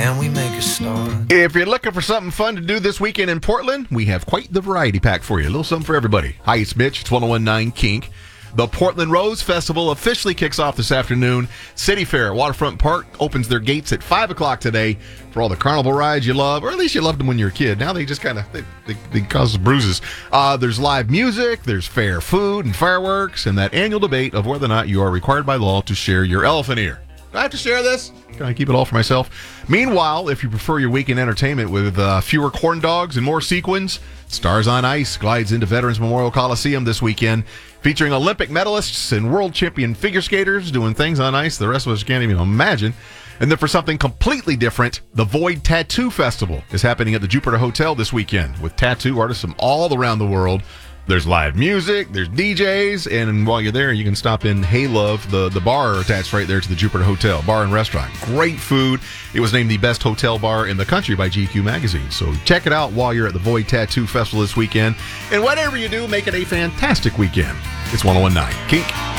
can we make a start? If you're looking for something fun to do this weekend in Portland, we have quite the variety pack for you. A little something for everybody. Hi, it's Mitch. It's 1019 Kink. The Portland Rose Festival officially kicks off this afternoon. City Fair Waterfront Park opens their gates at 5 o'clock today for all the carnival rides you love, or at least you loved them when you were a kid. Now they just kind of they cause bruises. There's live music, there's fair food and fireworks, and that annual debate of whether or not you are required by law to share your elephant ear. Do I have to share this? Can I keep it all for myself? Meanwhile, if you prefer your weekend entertainment with fewer corn dogs and more sequins, Stars on Ice glides into Veterans Memorial Coliseum this weekend, featuring Olympic medalists and world champion figure skaters doing things on ice the rest of us can't even imagine. And then for something completely different, the Void Tattoo Festival is happening at the Jupiter Hotel this weekend with tattoo artists from all around the world. There's live music, there's DJs, and while you're there, you can stop in Hey Love, the bar attached right there to the Jupiter Hotel, bar and restaurant. Great food. It was named the best hotel bar in the country by GQ Magazine. So check it out while you're at the Void Tattoo Festival this weekend. And whatever you do, make it a fantastic weekend. It's 1019 Kink.